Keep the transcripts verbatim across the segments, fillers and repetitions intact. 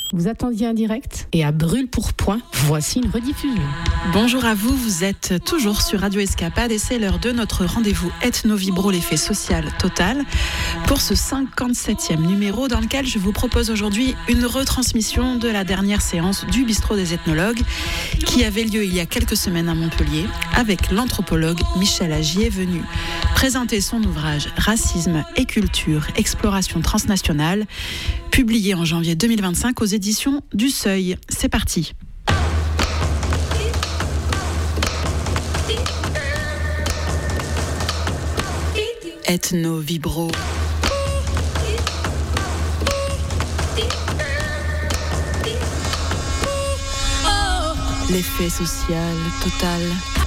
Vous attendiez un direct et à brûle-pourpoint, voici une rediffusion. Bonjour à vous, vous êtes toujours sur Radio Escapade et c'est l'heure de notre rendez-vous Ethno-Vibro, l'effet social total, pour ce cinquante-septième numéro dans lequel je vous propose aujourd'hui une retransmission de la dernière séance du Bistrot des ethnologues qui avait lieu il y a quelques semaines à Montpellier avec l'anthropologue Michel Agier venu présenter son ouvrage Racisme et culture, exploration transnationale, publié en janvier deux mille vingt-cinq aux éditions du Seuil. C'est parti. Ethno-Vibro. L'effet social total.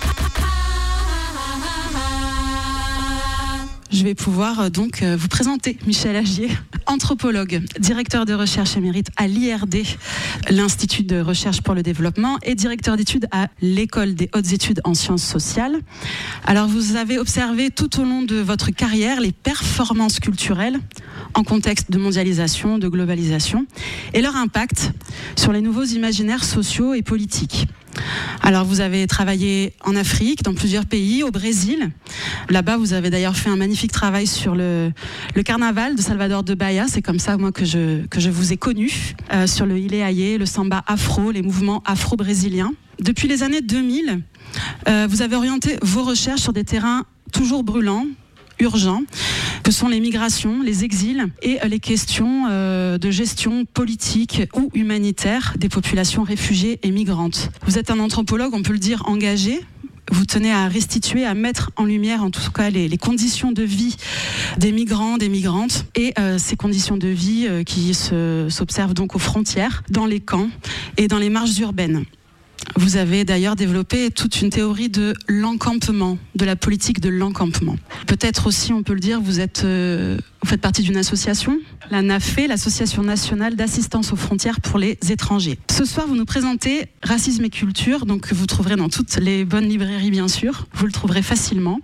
Je vais pouvoir donc vous présenter Michel Agier, anthropologue, directeur de recherche émérite à l'I R D, l'Institut de recherche pour le développement, et directeur d'études à l'École des hautes études en sciences sociales. Alors vous avez observé tout au long de votre carrière les performances culturelles en contexte de mondialisation, de globalisation, et leur impact sur les nouveaux imaginaires sociaux et politiques. Alors vous avez travaillé en Afrique, dans plusieurs pays, au Brésil. Là-bas, vous avez d'ailleurs fait un magnifique travail sur le, le carnaval de Salvador de Bahia. C'est comme ça, moi, que je, que je vous ai connu, euh, sur le Ilé Aïe, le samba afro, les mouvements afro-brésiliens. Depuis les années deux mille, euh, vous avez orienté vos recherches sur des terrains toujours brûlants, urgents, que sont les migrations, les exils et les questions euh, de gestion politique ou humanitaire des populations réfugiées et migrantes. Vous êtes un anthropologue, on peut le dire, engagé. Vous tenez à restituer, à mettre en lumière en tout cas les, les conditions de vie des migrants, des migrantes et euh, ces conditions de vie euh, qui se, s'observent donc aux frontières, dans les camps et dans les marges urbaines. Vous avez d'ailleurs développé toute une théorie de l'encampement, de la politique de l'encampement. Peut-être aussi, on peut le dire, vous êtes, euh, vous faites partie d'une association, la N A F E, l'Association nationale d'assistance aux frontières pour les étrangers. Ce soir, vous nous présentez Racisme et culture, donc que vous trouverez dans toutes les bonnes librairies, bien sûr. Vous le trouverez facilement.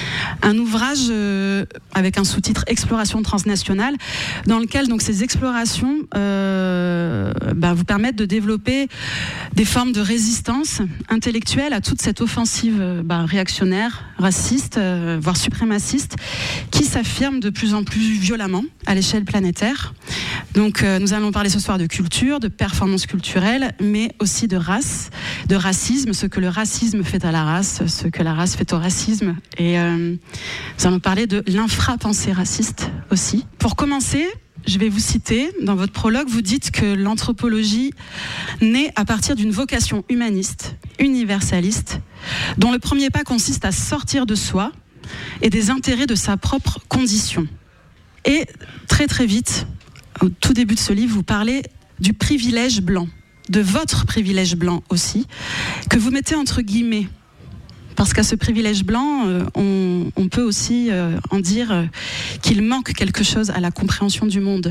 Un ouvrage euh, avec un sous-titre Exploration transnationale, dans lequel donc ces explorations euh, bah, vous permettent de développer des formes de résistance intellectuelle à toute cette offensive bah, réactionnaire, raciste, euh, voire suprémaciste, qui s'affirme de plus en plus violemment à l'échelle planétaire. Donc euh, nous allons parler ce soir de culture, de performance culturelle, mais aussi de race, de racisme, ce que le racisme fait à la race, ce que la race fait au racisme. Et euh, nous allons parler de l'infra-pensée raciste aussi. Pour commencer, je vais vous citer, dans votre prologue, vous dites que l'anthropologie naît à partir d'une vocation humaniste, universaliste, dont le premier pas consiste à sortir de soi et des intérêts de sa propre condition. Et très très vite, au tout début de ce livre, vous parlez du privilège blanc, de votre privilège blanc aussi, que vous mettez entre guillemets. Parce qu'à ce privilège blanc, euh, on, on peut aussi euh, en dire euh, qu'il manque quelque chose à la compréhension du monde.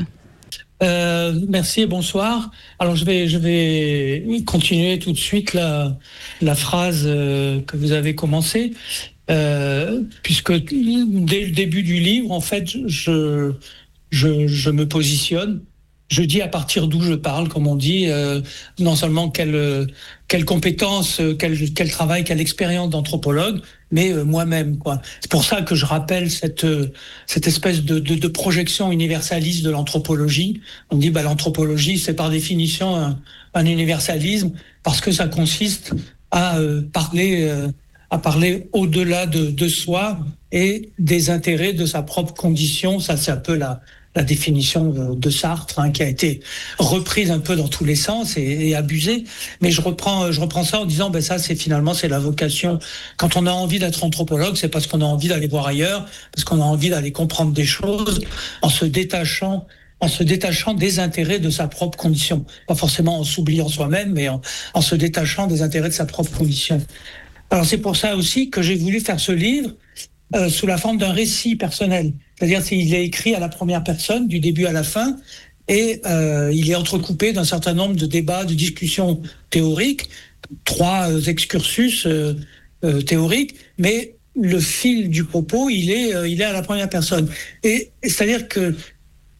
Euh, merci et bonsoir. Alors je vais, je vais continuer tout de suite la, la phrase euh, que vous avez commencée, euh, puisque dès le début du livre, en fait, je, je, je me positionne. Je dis à partir d'où je parle, comme on dit, euh, non seulement quelle, quelle compétence, quel, quel travail, quelle expérience d'anthropologue, mais euh, moi-même, quoi. C'est pour ça que je rappelle cette, cette espèce de, de, de projection universaliste de l'anthropologie. On dit, bah, l'anthropologie, c'est par définition un, un universalisme, parce que ça consiste à euh, parler, euh, à parler au-delà de, de soi et des intérêts de sa propre condition. Ça, c'est un peu la, la définition de Sartre, hein, qui a été reprise un peu dans tous les sens et, et abusée. Mais je reprends, je reprends ça en disant, ben ça, c'est finalement, c'est la vocation. Quand on a envie d'être anthropologue, c'est parce qu'on a envie d'aller voir ailleurs, parce qu'on a envie d'aller comprendre des choses en se détachant, en se détachant des intérêts de sa propre condition. Pas forcément en s'oubliant soi-même, mais en, en se détachant des intérêts de sa propre condition. Alors c'est pour ça aussi que j'ai voulu faire ce livre euh, sous la forme d'un récit personnel. C'est-à-dire qu'il est écrit à la première personne, du début à la fin, et euh, il est entrecoupé d'un certain nombre de débats, de discussions théoriques, trois euh, excursus euh, euh, théoriques, mais le fil du propos, il est, euh, il est à la première personne. Et, et c'est-à-dire que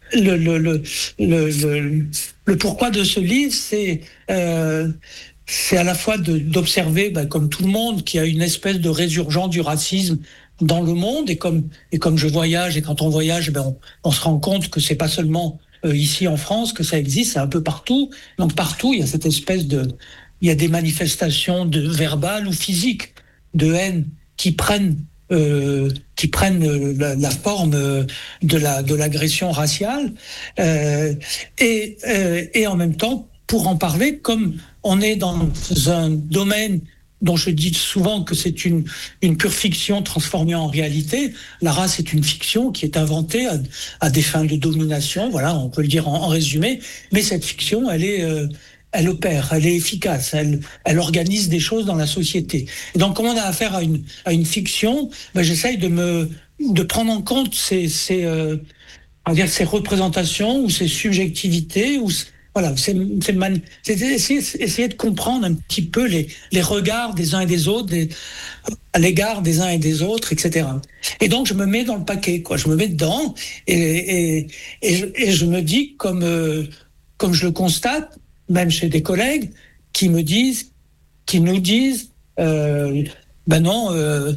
le, le, le, le, le, le pourquoi de ce livre, c'est, euh, c'est à la fois de, d'observer, ben, comme tout le monde, qu'il y a une espèce de résurgence du racisme dans le monde, et comme, et comme je voyage, et quand on voyage, ben, on, on se rend compte que c'est pas seulement euh, ici en France que ça existe, c'est un peu partout. Donc partout, il y a cette espèce de, il y a des manifestations de verbales ou physiques de haine qui prennent Euh, qui prennent la, la forme de la de l'agression raciale, euh, et euh, et en même temps, pour en parler, comme on est dans un domaine dont je dis souvent que c'est une une pure fiction transformée en réalité. La race est une fiction qui est inventée à, à des fins de domination, voilà, on peut le dire en, en résumé, mais cette fiction, elle est euh, elle opère, elle est efficace, elle, elle organise des choses dans la société. Et donc, comme on a affaire à une, à une fiction, ben, j'essaye de me, de prendre en compte ces, ces, euh, on va dire ces représentations ou ces subjectivités, ou voilà, c'est, c'est, man, c'est essayer, essayer de comprendre un petit peu les, les regards des uns et des autres, des, à l'égard des uns et des autres, et cetera. Et donc, je me mets dans le paquet, quoi. Je me mets dedans, et, et, et, je, et je me dis, comme, euh, comme je le constate, même chez des collègues qui me disent, qui nous disent, euh, ben non, euh,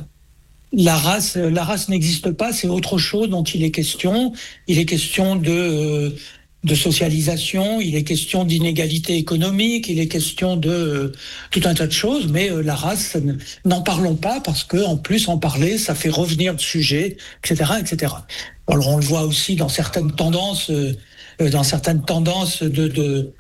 la race, la race n'existe pas, c'est autre chose dont il est question. Il est question de, euh, de socialisation, il est question d'inégalité économique, il est question de euh, tout un tas de choses, mais euh, la race, n'en parlons pas parce que en plus en parler, ça fait revenir le sujet, et cetera, et cetera. Alors on le voit aussi dans certaines tendances, euh, dans certaines tendances de, de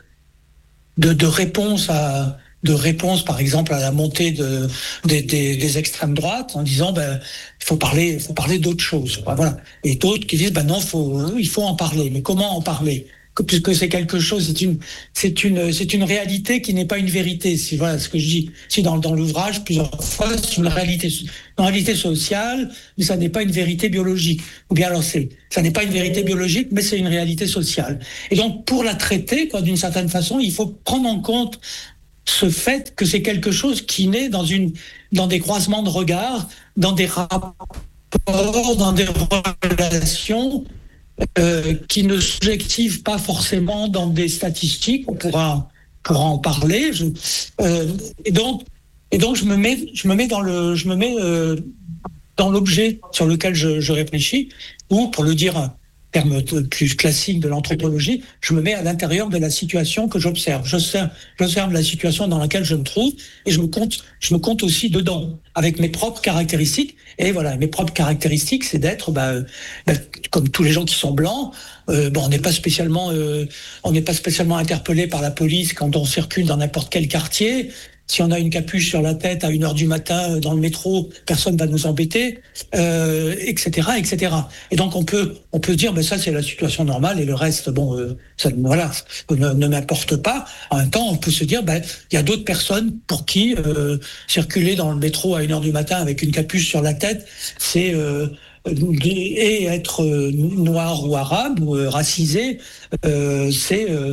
De, de réponse à de réponse par exemple à la montée de des, des, des extrêmes droites en disant ben il faut parler il faut parler d'autre chose, voilà, et d'autres qui disent ben non faut il faut en parler, mais comment en parler, puisque c'est quelque chose, c'est une c'est une c'est une réalité qui n'est pas une vérité, si voilà ce que je dis si dans dans l'ouvrage plusieurs fois, c'est une réalité une réalité sociale, mais ça n'est pas une vérité biologique, ou bien alors c'est ça n'est pas une vérité biologique, mais c'est une réalité sociale. Et donc pour la traiter, quoi, d'une certaine façon, il faut prendre en compte ce fait que c'est quelque chose qui naît dans une dans des croisements de regards, dans des rapports, dans des relations Euh, qui ne subjectivent pas forcément dans des statistiques, on pourra, pourra en parler. Je, euh, et donc, et donc je me mets, je me mets dans le, je me mets euh, dans l'objet sur lequel je, je réfléchis, ou pour le dire un terme plus classique de l'anthropologie, je me mets à l'intérieur de la situation que j'observe. J'observe, j'observe la situation dans laquelle je me trouve, et je me compte, je me compte aussi dedans, avec mes propres caractéristiques. Et voilà, mes propres caractéristiques, c'est d'être, bah, bah, comme tous les gens qui sont blancs, euh, bon, on n'est pas spécialement, euh, on n'est pas spécialement interpellé par la police quand on circule dans n'importe quel quartier. Si on a une capuche sur la tête à une heure du matin dans le métro, personne va nous embêter, euh, et cetera, et cetera. Et donc on peut, on peut dire, ben ça c'est la situation normale et le reste, bon, euh, ça, voilà, ne, ne m'importe pas. En même temps, on peut se dire, ben il y a d'autres personnes pour qui euh, circuler dans le métro à une heure du matin avec une capuche sur la tête, c'est euh, et être noir ou arabe ou racisé, euh, c'est euh,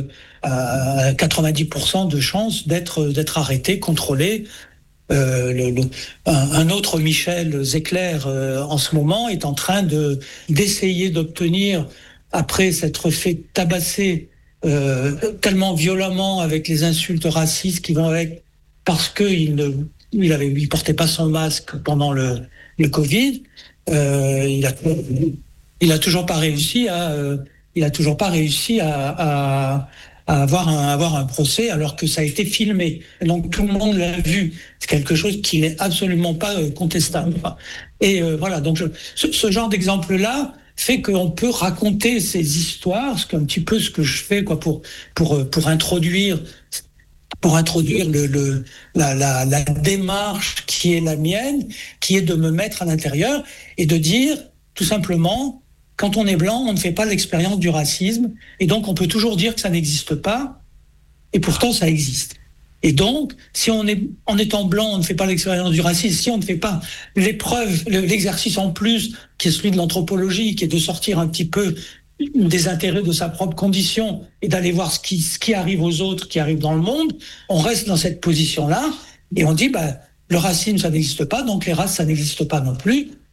à quatre-vingt-dix pour cent de chances d'être d'être arrêté, contrôlé. Euh, le, le, un, un autre Michel Zecler euh, en ce moment est en train de d'essayer d'obtenir, après s'être fait tabasser euh, tellement violemment avec les insultes racistes qui vont avec, parce que il ne il avait il portait pas son masque pendant le le Covid. Euh, il a il a toujours pas réussi à euh, il a toujours pas réussi à, à, à avoir un avoir un procès alors que ça a été filmé. Et donc tout le monde l'a vu. C'est quelque chose qui n'est absolument pas euh, contestable. Et euh, voilà, donc je, ce, ce genre d'exemple-là fait qu'on peut raconter ces histoires, c'est un petit peu ce que je fais quoi pour pour pour introduire pour introduire le, le la, la la démarche qui est la mienne, qui est de me mettre à l'intérieur et de dire tout simplement, quand on est blanc, on ne fait pas l'expérience du racisme, et donc on peut toujours dire que ça n'existe pas, et pourtant ça existe. Et donc, si on est, en étant blanc, on ne fait pas l'expérience du racisme, si on ne fait pas l'épreuve, l'exercice en plus, qui est celui de l'anthropologie, qui est de sortir un petit peu des intérêts de sa propre condition et d'aller voir ce qui, ce qui arrive aux autres, qui arrive dans le monde, on reste dans cette position-là, et on dit, bah, le racisme, ça n'existe pas, donc les races, ça n'existe pas non plus.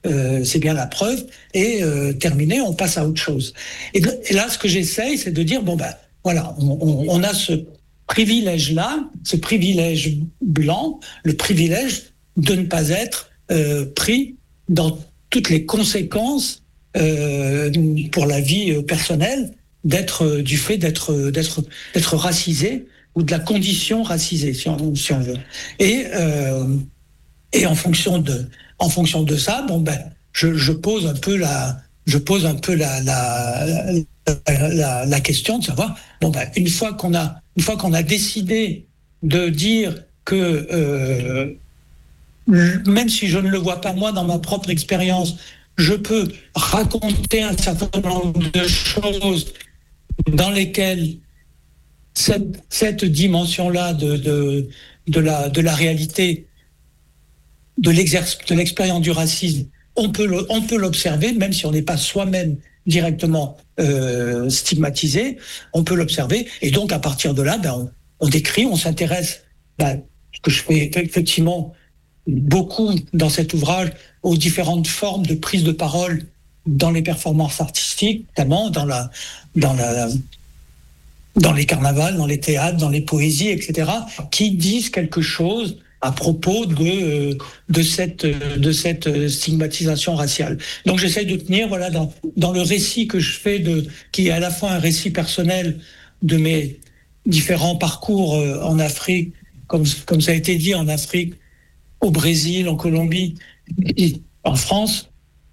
euh, c'est bien la preuve, et euh, terminé, on passe à autre chose. Et, et là, ce que j'essaye, c'est de dire, bon ben, voilà, on, on, on a ce privilège-là, ce privilège blanc, le privilège de ne pas être euh, pris dans toutes les conséquences euh, pour la vie personnelle, d'être du fait d'être d'être d'être racisé ou de la condition racisée, si on, si on veut. Et euh, et en fonction de en fonction de ça, bon ben, je, je pose un peu la je pose un peu la la la, la, la question de savoir, bon ben, une fois qu'on a une fois qu'on a décidé de dire que euh, même si je ne le vois pas moi dans ma propre expérience, je peux raconter un certain nombre de choses dans lesquelles cette, cette dimension-là de, de, de, la, de la réalité, de, de l'expérience du racisme, on peut, le, on peut l'observer, même si on n'est pas soi-même directement euh, stigmatisé, on peut l'observer. Et donc, à partir de là, ben, on, on décrit, on s'intéresse, ben, ce que je fais effectivement beaucoup dans cet ouvrage, aux différentes formes de prise de parole dans les performances artistiques, notamment dans la, dans la, dans les carnavals, dans les théâtres, dans les poésies, et cetera, qui disent quelque chose à propos de de cette de cette stigmatisation raciale. Donc j'essaye de tenir, voilà, dans dans le récit que je fais, de qui est à la fois un récit personnel de mes différents parcours en Afrique, comme comme ça a été dit, en Afrique, au Brésil, en Colombie, et en France,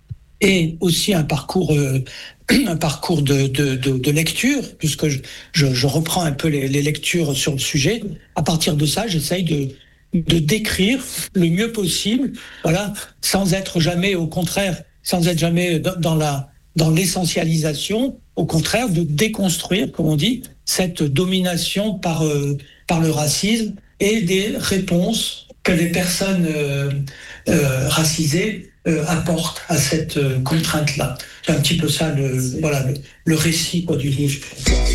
et aussi un parcours, euh, un parcours de, de, de, de lecture, puisque je, je, je reprends un peu les, les lectures sur le sujet. À partir de ça, j'essaye de, de décrire le mieux possible, voilà, sans être jamais, au contraire, sans être jamais dans, dans la dans l'essentialisation, au contraire, de déconstruire, comme on dit, cette domination par euh, par le racisme et des réponses que les personnes euh, euh, racisées euh, apportent à cette euh, contrainte-là. C'est un petit peu ça le, voilà, le, le récit quoi, du livre.